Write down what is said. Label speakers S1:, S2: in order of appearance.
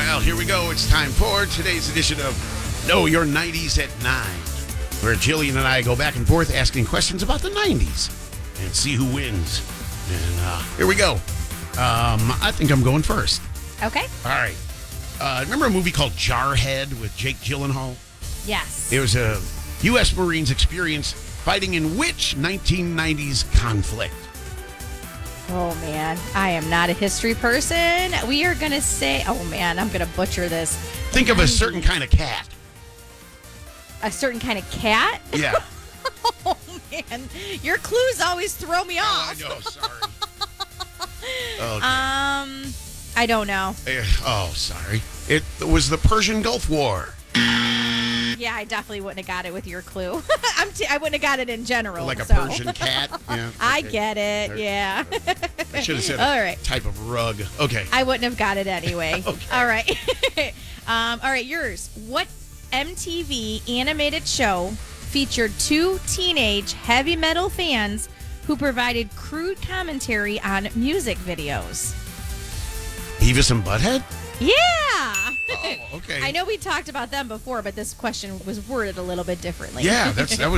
S1: Well, here we go. It's time for today's edition of Know Your 90s at 9, where Jillian and I go back and forth asking questions about the 90s and see who wins. And here we go. I think I'm going first.
S2: Okay.
S1: All right. Remember a movie called Jarhead with Jake Gyllenhaal?
S2: Yes.
S1: It was a U.S. Marines experience fighting in which 1990s conflict?
S2: Oh, man. I am not a history person. We are going to say, oh, man, I'm going to butcher this.
S1: Think of a certain kind of cat.
S2: A certain kind of cat?
S1: Yeah.
S2: Oh, man. Your clues always throw me
S1: Oh,
S2: off.
S1: I know. Sorry. Okay.
S2: I don't know.
S1: Oh, sorry. It was the Persian Gulf War.
S2: Yeah, I definitely wouldn't have got it with your clue. I wouldn't have got it in general.
S1: Like a
S2: so.
S1: Persian cat. Yeah.
S2: I
S1: Okay.
S2: get it. Yeah.
S1: I should have said
S2: All
S1: a
S2: right.
S1: type of rug. Okay.
S2: I wouldn't have got it anyway.
S1: Okay.
S2: All right. All right, yours. What MTV animated show featured two teenage heavy metal fans who provided crude commentary on music videos?
S1: Beavis and Butthead?
S2: Yeah.
S1: Oh, okay.
S2: I know we talked about them before, but this question was worded a little bit differently.
S1: Yeah, that was